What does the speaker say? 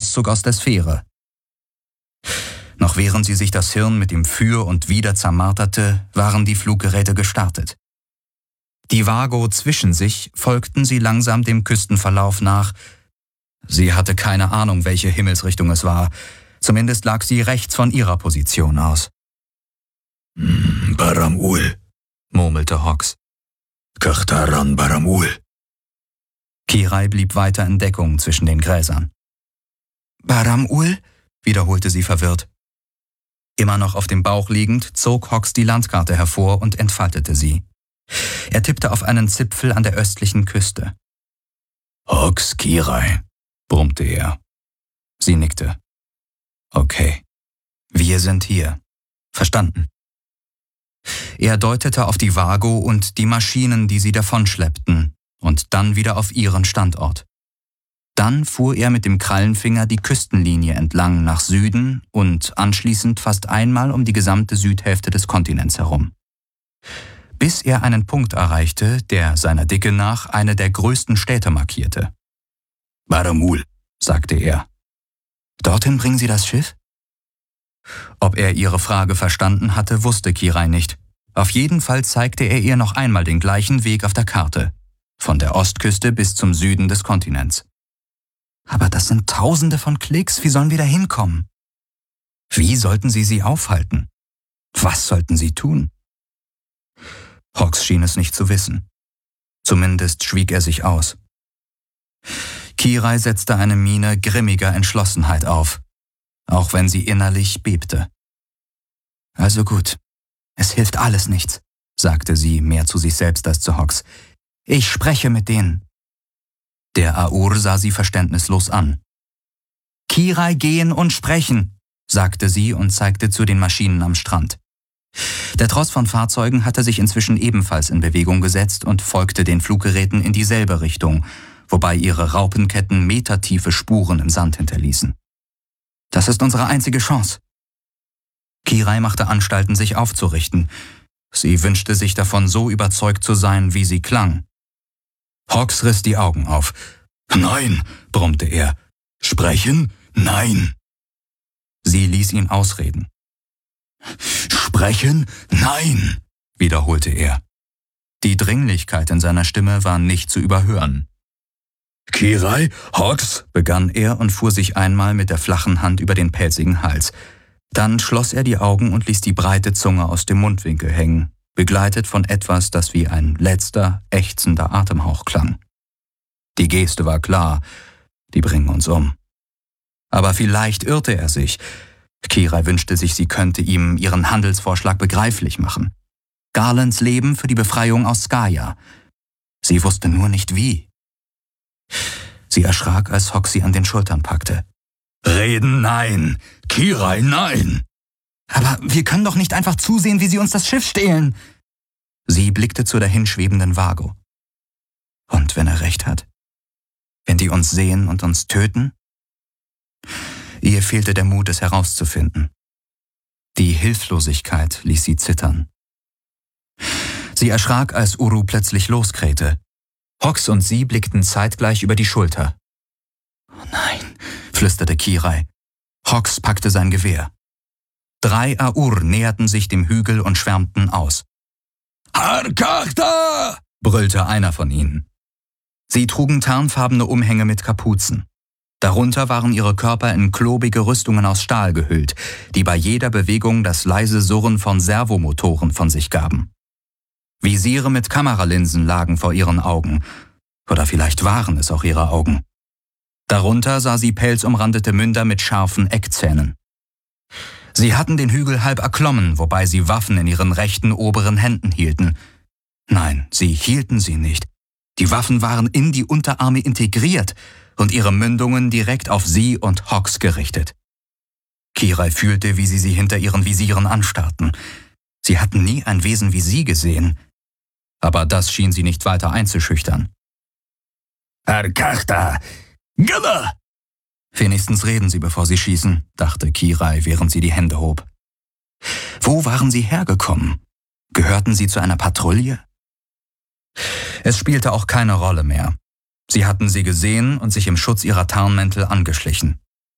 Auszug aus der Sphäre. Noch während sie sich das Hirn mit dem Für und Wider zermarterte, waren die Fluggeräte gestartet. Die Vago zwischen sich folgten sie langsam dem Küstenverlauf nach. Sie hatte keine Ahnung, welche Himmelsrichtung es war. Zumindest lag sie rechts von ihrer Position aus. Baram-Ul, murmelte Hawks. Kachtaran Baram-Ul. Kirai blieb weiter in Deckung zwischen den Gräsern. Baram-Ul? Wiederholte sie verwirrt. Immer noch auf dem Bauch liegend, zog Hawks die Landkarte hervor und entfaltete sie. Er tippte auf einen Zipfel an der östlichen Küste. Hawks Kirai, brummte er. Sie nickte. Okay, wir sind hier. Verstanden. Er deutete auf die Vago und die Maschinen, die sie davonschleppten, und dann wieder auf ihren Standort. Dann fuhr er mit dem Krallenfinger die Küstenlinie entlang nach Süden und anschließend fast einmal um die gesamte Südhälfte des Kontinents herum. Bis er einen Punkt erreichte, der seiner Dicke nach eine der größten Städte markierte. Baram-Ul, sagte er. Dorthin bringen Sie das Schiff? Ob er ihre Frage verstanden hatte, wusste Kirai nicht. Auf jeden Fall zeigte er ihr noch einmal den gleichen Weg auf der Karte, von der Ostküste bis zum Süden des Kontinents. Aber das sind Tausende von Klicks, wie sollen wir da hinkommen? Wie sollten sie aufhalten? Was sollten sie tun? Hawks schien es nicht zu wissen. Zumindest schwieg er sich aus. Kirai setzte eine Miene grimmiger Entschlossenheit auf, auch wenn sie innerlich bebte. Also gut, es hilft alles nichts, sagte sie mehr zu sich selbst als zu Hawks. Ich spreche mit denen. Der Aur sah sie verständnislos an. Kirai gehen und sprechen, sagte sie und zeigte zu den Maschinen am Strand. Der Tross von Fahrzeugen hatte sich inzwischen ebenfalls in Bewegung gesetzt und folgte den Fluggeräten in dieselbe Richtung, wobei ihre Raupenketten metertiefe Spuren im Sand hinterließen. Das ist unsere einzige Chance. Kirai machte Anstalten, sich aufzurichten. Sie wünschte sich davon, so überzeugt zu sein, wie sie klang. Hawks riss die Augen auf. Nein, brummte er. Sprechen? Nein. Sie ließ ihn ausreden. Sprechen? Nein, wiederholte er. Die Dringlichkeit in seiner Stimme war nicht zu überhören. Kirai, Hawks, begann er und fuhr sich einmal mit der flachen Hand über den pelzigen Hals. Dann schloss er die Augen und ließ die breite Zunge aus dem Mundwinkel hängen, begleitet von etwas, das wie ein letzter, ächzender Atemhauch klang. Die Geste war klar, die bringen uns um. Aber vielleicht irrte er sich. Kirai wünschte sich, sie könnte ihm ihren Handelsvorschlag begreiflich machen. Garlands Leben für die Befreiung aus Skaya. Sie wusste nur nicht wie. Sie erschrak, als Hawks sie an den Schultern packte. Reden, nein! Kirai, nein! Aber wir können doch nicht einfach zusehen, wie sie uns das Schiff stehlen! Sie blickte zur dahinschwebenden Vago. Und wenn er recht hat? Wenn die uns sehen und uns töten? Ihr fehlte der Mut, es herauszufinden. Die Hilflosigkeit ließ sie zittern. Sie erschrak, als Uru plötzlich loskrähte. Hawks und sie blickten zeitgleich über die Schulter. »Oh nein«, flüsterte Kirai. Hawks packte sein Gewehr. 3 Aur näherten sich dem Hügel und schwärmten aus. »Arkachta!« brüllte einer von ihnen. Sie trugen tarnfarbene Umhänge mit Kapuzen. Darunter waren ihre Körper in klobige Rüstungen aus Stahl gehüllt, die bei jeder Bewegung das leise Surren von Servomotoren von sich gaben. Visiere mit Kameralinsen lagen vor ihren Augen. Oder vielleicht waren es auch ihre Augen. Darunter sah sie pelzumrandete Münder mit scharfen Eckzähnen. Sie hatten den Hügel halb erklommen, wobei sie Waffen in ihren rechten oberen Händen hielten. Nein, sie hielten sie nicht. Die Waffen waren in die Unterarme integriert und ihre Mündungen direkt auf sie und Hawks gerichtet. Kirai fühlte, wie sie hinter ihren Visieren anstarrten. Sie hatten nie ein Wesen wie sie gesehen. Aber das schien sie nicht weiter einzuschüchtern. Arkachta! Gimmer! Wenigstens reden sie, bevor sie schießen, dachte Kirai, während sie die Hände hob. Wo waren sie hergekommen? Gehörten sie zu einer Patrouille? Es spielte auch keine Rolle mehr. Sie hatten sie gesehen und sich im Schutz ihrer Tarnmäntel angeschlichen.